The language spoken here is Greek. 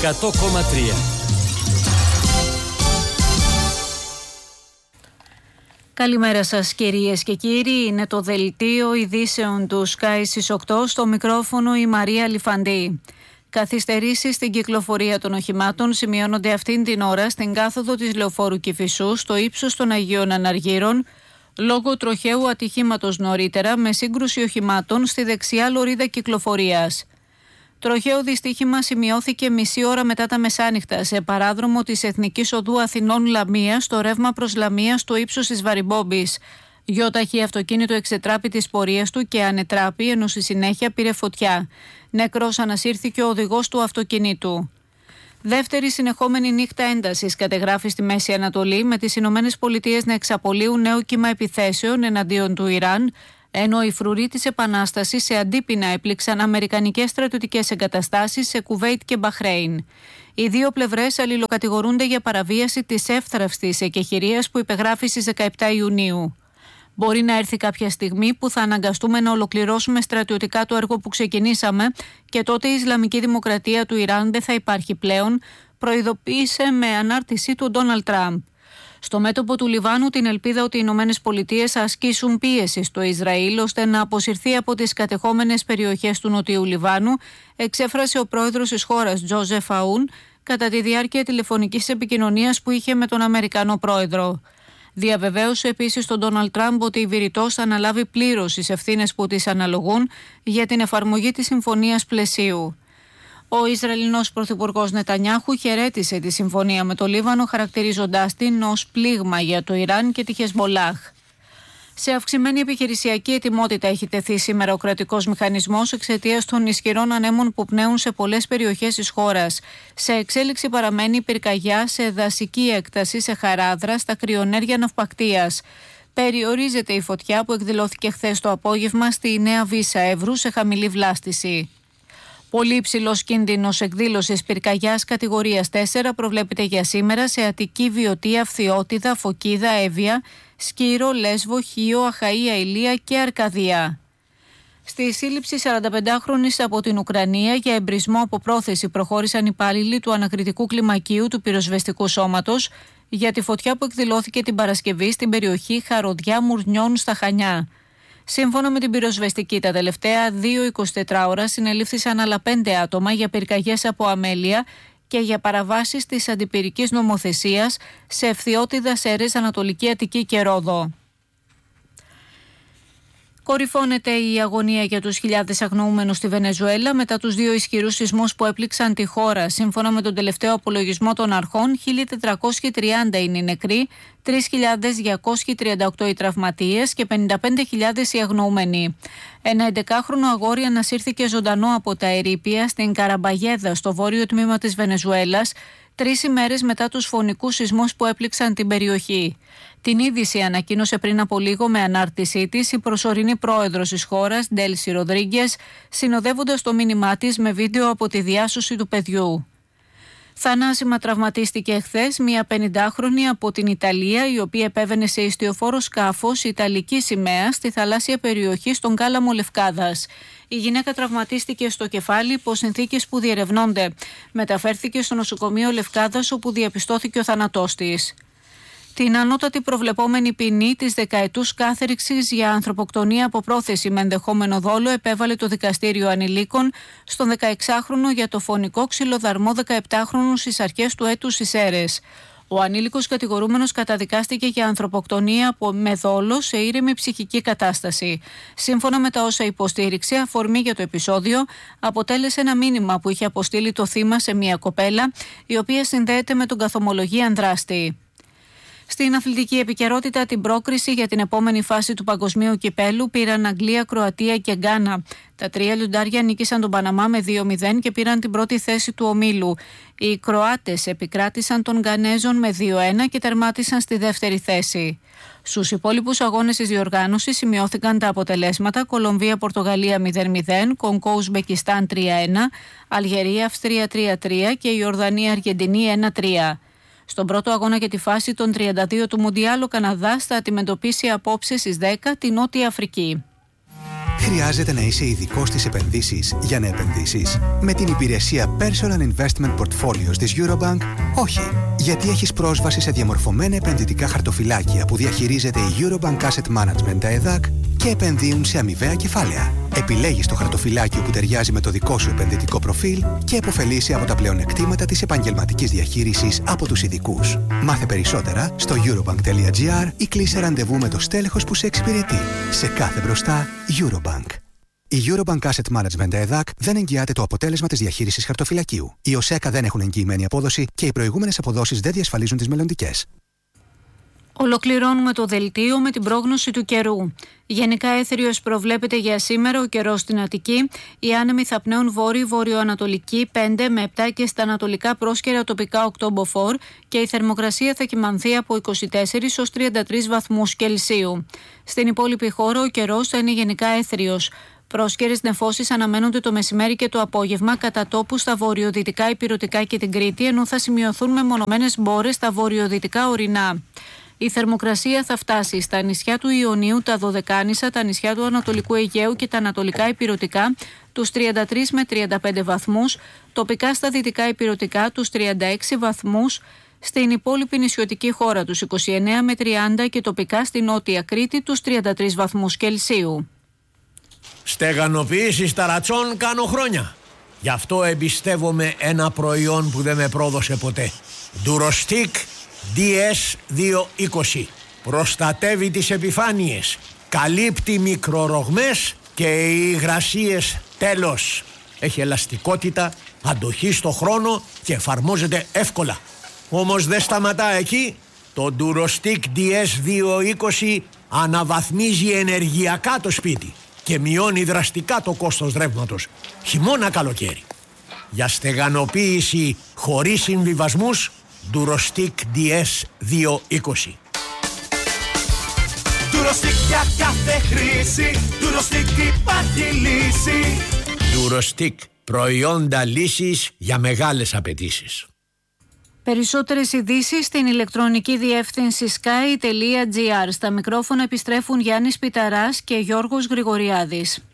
100,3. Καλημέρα σας κυρίες και κύριοι, είναι το δελτίο ειδήσεων του Sky στις 8, στο μικρόφωνο η Μαρία Λιφαντή. Καθυστερήσεις στην κυκλοφορία των οχημάτων σημειώνονται αυτήν την ώρα στην κάθοδο της Λεωφόρου Κηφισού στο ύψος των Αγίων Αναργύρων, λόγω τροχαίου ατυχήματος νωρίτερα με σύγκρουση οχημάτων στη δεξιά λωρίδα κυκλοφορίας. Τροχαίο δυστύχημα σημειώθηκε μισή ώρα μετά τα μεσάνυχτα σε παράδρομο της Εθνικής Οδού Αθηνών Λαμία στο ρεύμα προς Λαμία στο ύψος της Βαριμπόμπης. Γιοταχή αυτοκίνητο εξετράπη της πορείας του και ανετράπη, ενώ στη συνέχεια πήρε φωτιά. Νεκρός ανασύρθηκε ο οδηγός του αυτοκινήτου. Δεύτερη συνεχόμενη νύχτα έντασης κατεγράφει στη Μέση Ανατολή, με τις Ηνωμένες Πολιτείες να εξαπολύουν νέο κύμα επιθέσεων εναντίον του Ιράν, ενώ οι φρουροί της Επανάστασης σε αντίπεινα έπληξαν αμερικανικές στρατιωτικές εγκαταστάσεις σε Κουβέιτ και Μπαχρέιν. Οι δύο πλευρές αλληλοκατηγορούνται για παραβίαση της εύθραυστης εκεχηρίας που υπεγράφει στις 17 Ιουνίου. Μπορεί να έρθει κάποια στιγμή που θα αναγκαστούμε να ολοκληρώσουμε στρατιωτικά το έργο που ξεκινήσαμε και τότε η Ισλαμική Δημοκρατία του Ιράν δεν θα υπάρχει πλέον, προειδοποίησε με ανάρτησή του Ντόναλντ Τραμπ. Στο μέτωπο του Λιβάνου την ελπίδα ότι οι Ηνωμένες Πολιτείες θα ασκήσουν πίεση στο Ισραήλ ώστε να αποσυρθεί από τις κατεχόμενες περιοχές του Νοτιού Λιβάνου, εξέφρασε ο πρόεδρος της χώρας Τζόζεφ Αούν κατά τη διάρκεια τηλεφωνικής επικοινωνίας που είχε με τον Αμερικανό πρόεδρο. Διαβεβαίωσε επίσης τον Ντόναλντ Τραμπ ότι η Βηρητός θα αναλάβει πλήρως τις ευθύνες που της αναλογούν για την εφαρμογή της συμφωνίας πλαισίου. Ο Ισραηλινός πρωθυπουργός Νετανιάχου χαιρέτησε τη συμφωνία με το Λίβανο, χαρακτηρίζοντάς την ως πλήγμα για το Ιράν και τη Χεσμολάχ. Σε αυξημένη επιχειρησιακή ετοιμότητα έχει τεθεί σήμερα ο κρατικός μηχανισμός εξαιτίας των ισχυρών ανέμων που πνέουν σε πολλές περιοχές της χώρας. Σε εξέλιξη παραμένει η πυρκαγιά σε δασική έκταση σε Χαράδρα, στα κρυονέρια ναυπακτείας. Περιορίζεται η φωτιά που εκδηλώθηκε χθες το απόγευμα στη Νέα Βύσσα Εύρου σε χαμηλή βλάστηση. Πολύ υψηλός κίνδυνος εκδήλωσης πυρκαγιάς κατηγορίας 4 προβλέπεται για σήμερα σε Αττική, Βιωτία, Φθιώτιδα, Φωκίδα, Εύβοια, Σκύρο, Λέσβο, Χίο, Αχαΐα, Ηλία και Αρκαδία. Στη σύλληψη 45χρονης από την Ουκρανία για εμπρισμό από πρόθεση προχώρησαν υπάλληλοι του ανακριτικού κλιμακίου του πυροσβεστικού σώματος για τη φωτιά που εκδηλώθηκε την Παρασκευή στην περιοχή Χαροδιά Μουρνιών στα Χανιά. Σύμφωνα με την πυροσβεστική, τα τελευταία 2-24 ώρα συνελήφθησαν άλλα 5 άτομα για πυρκαγιές από αμέλεια και για παραβάσεις της αντιπυρικής νομοθεσίας σε Ευθιώτιδα, Σέρρες, Ανατολική Αττική και Ρόδο. Κορυφώνεται η αγωνία για τους χιλιάδες αγνοούμενους στη Βενεζουέλα μετά τους 2 ισχυρούς σεισμούς που έπληξαν τη χώρα. Σύμφωνα με τον τελευταίο απολογισμό των αρχών, 1.430 είναι οι νεκροί, 3.238 οι τραυματίες και 55.000 οι αγνοούμενοι. Ένα 11χρονο αγόρι ανασύρθηκε ζωντανό από τα ερείπια στην Καραμπαγέδα, στο βόρειο τμήμα της Βενεζουέλας, 3 ημέρες μετά τους φωνικούς σεισμούς που έπληξαν την περιοχή. Την είδηση ανακοίνωσε πριν από λίγο με ανάρτησή της η προσωρινή πρόεδρος της χώρας, Ντέλσι Ροδρίγκες, συνοδεύοντας το μήνυμά της με βίντεο από τη διάσωση του παιδιού. Θανάσιμα τραυματίστηκε χθες μια 50χρονη από την Ιταλία, η οποία επέβαινε σε ιστιοφόρο σκάφος ιταλικής σημαίας στη θαλάσσια περιοχή στον Κάλαμο Λευκάδας. Η γυναίκα τραυματίστηκε στο κεφάλι υπό συνθήκες που διερευνώνται. Μεταφέρθηκε στο νοσοκομείο Λευκάδας, όπου διαπιστώθηκε ο θάνατός της. Την ανώτατη προβλεπόμενη ποινή της δεκαετούς κάθριξης για ανθρωποκτονία από πρόθεση με ενδεχόμενο δόλο επέβαλε το Δικαστήριο Ανηλίκων στον 16χρονο για το φωνικό ξυλοδαρμό 17χρονου στις αρχές του έτους στις Σέρρες. Ο ανήλικος κατηγορούμενος καταδικάστηκε για ανθρωποκτονία με δόλο σε ήρεμη ψυχική κατάσταση. Σύμφωνα με τα όσα υποστήριξε, αφορμή για το επεισόδιο αποτέλεσε ένα μήνυμα που είχε αποστείλει το θύμα σε μια κοπέλα, η οποία συνδέεται με τον καθομολογίαν δράστη. Στην αθλητική επικαιρότητα, την πρόκριση για την επόμενη φάση του παγκοσμίου κυπέλου πήραν Αγγλία, Κροατία και Γκάνα. Τα 3 λιοντάρια νίκησαν τον Παναμά με 2-0 και πήραν την πρώτη θέση του ομίλου. Οι Κροάτες επικράτησαν των Γκανέζων με 2-1 και τερμάτισαν στη δεύτερη θέση. Στους υπόλοιπους αγώνες της διοργάνωσης σημειώθηκαν τα αποτελέσματα: Κολομβία-Πορτογαλία 0-0, Κονγκό-Ουσμπεκιστάν 3-1, Αλγερία-Αυστρία 3-3 και Ιορδανία-Αργεντινή 1-3. Στον πρώτο αγώνα για τη φάση των 32 του Μουντιάλ, ο Καναδάς θα αντιμετωπίσει απόψε στις 10 τη Νότια Αφρική. Χρειάζεται να είσαι ειδικός στις επενδύσεις για να επενδύσεις? Με την υπηρεσία Personal Investment Portfolios της Eurobank, όχι. Γιατί έχεις πρόσβαση σε διαμορφωμένα επενδυτικά χαρτοφυλάκια που διαχειρίζεται η Eurobank Asset Management, τα ΕΔΑΚ, και επενδύουν σε αμοιβαία κεφάλαια. Επιλέγεις το χαρτοφυλάκιο που ταιριάζει με το δικό σου επενδυτικό προφίλ και επωφελείσαι από τα πλεονεκτήματα της επαγγελματικής διαχείρισης από τους ειδικούς. Μάθε περισσότερα στο eurobank.gr ή κλείσε ραντεβού με το στέλεχος που σε εξυπηρετεί. Σε κάθε μπροστά, Eurobank. Η Eurobank Asset Management ΕΔΑΚ δεν εγγυάται το αποτέλεσμα της διαχείρισης χαρτοφυλακίου. Οι ΟΣΕΚΑ δεν έχουν εγγυημένη απόδοση και οι προηγούμενες αποδόσεις δεν διασφαλίζουν τις μελλοντικές. Ολοκληρώνουμε το δελτίο με την πρόγνωση του καιρού. Γενικά έθριος προβλέπεται για σήμερα ο καιρός στην Αττική. Οι άνεμοι θα πνέουν βόρειο-βορειοανατολική 5 με 7 και στα ανατολικά πρόσκαιρα τοπικά 8 μποφόρ και η θερμοκρασία θα κυμανθεί από 24 ως 33 βαθμούς Κελσίου. Στην υπόλοιπη χώρα ο καιρός θα είναι γενικά έθριος. Πρόσκαιρες νεφώσεις αναμένονται το μεσημέρι και το απόγευμα κατά τόπου στα βορειοδυτικά Ηπειρωτικά και την Κρήτη, ενώ θα σημειωθούν μεμονωμένες μπόρες στα βορειοδυτικά ορεινά. Η θερμοκρασία θα φτάσει στα νησιά του Ιωνίου, τα Δωδεκάνησα, τα νησιά του Ανατολικού Αιγαίου και τα ανατολικά Ηπειρωτικά τους 33 με 35 βαθμούς, τοπικά στα δυτικά Ηπειρωτικά τους 36 βαθμούς, στην υπόλοιπη νησιωτική χώρα τους 29 με 30 και τοπικά στη Νότια Κρήτη τους 33 βαθμούς Κελσίου. Στεγανοποίηση ταρατσών κάνω χρόνια. Γι' αυτό εμπιστεύομαι ένα προϊόν που δεν με πρόδωσε ποτέ. Durostic DS220. Προστατεύει τις επιφάνειες, καλύπτει μικρορογμές και οι υγρασίες τέλος. Έχει ελαστικότητα, αντοχή στο χρόνο και εφαρμόζεται εύκολα. Όμως δεν σταματά εκεί. Το Durostic DS220 αναβαθμίζει ενεργειακά το σπίτι και μειώνει δραστικά το κόστος ρεύματος, χειμώνα καλοκαίρι. Για στεγανοποίηση χωρίς συμβιβασμούς, Durostic DS220. Durostic για κάθε χρήση, Durostic υπάρχει λύση. Durostic, προϊόντα λύσης για μεγάλες απαιτήσεις. Περισσότερες ειδήσεις στην ηλεκτρονική διεύθυνση sky.gr. Στα μικρόφωνα επιστρέφουν Γιάννης Πιταράς και Γιώργος Γρηγοριάδης.